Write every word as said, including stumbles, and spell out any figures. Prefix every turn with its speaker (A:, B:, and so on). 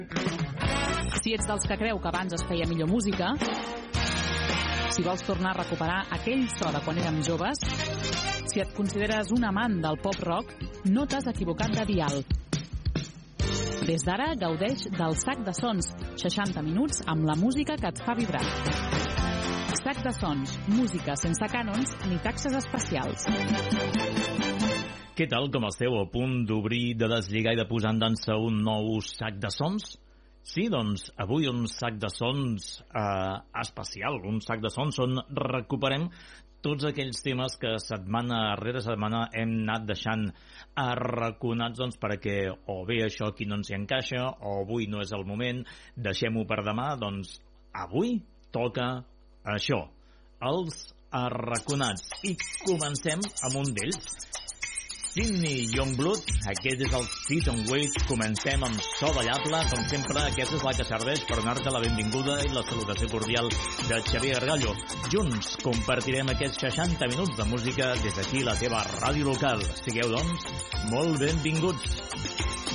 A: Si ets dels que creu que abans es feia millor música, si vols tornar a recuperar aquell so de quan érem joves, si et consideres un amant del pop-rock, no t'has equivocat de dial. Des d'ara gaudeix del Sac de Sons, seixanta minuts amb la música que et fa vibrar. Sac de Sons, música sense cànons ni taxes especials.
B: Què tal, com esteu? A punt d'obrir, de deslligar i de posar en dansa un nou Sac de Sons? Sí, doncs, avui un Sac de Sons eh, especial, un Sac de Sons on recuperem tots aquells temes que setmana rere setmana hem anat deixant arraconats, doncs, perquè o bé això aquí no ens hi encaixa, o avui no és el moment, deixem-ho per demà. Doncs avui toca això, els arraconats. I comencem amb un d'ells, Sydney Youngblood. Aquest és el Sit and Wait. Comencem amb so ballable, com sempre. Aquesta és la que serveix per donar-te la benvinguda i la salutació cordial de Xavier Gargallo. Junts compartirem aquests seixanta minuts de música des d'aquí, la teva ràdio local. Sigueu, doncs, molt benvinguts.